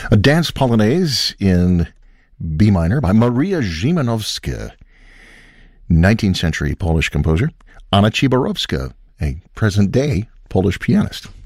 A dance polonaise in B minor by Maria Szymanowska, 19th century Polish composer. Anna Ciborowska, a present-day Polish pianist.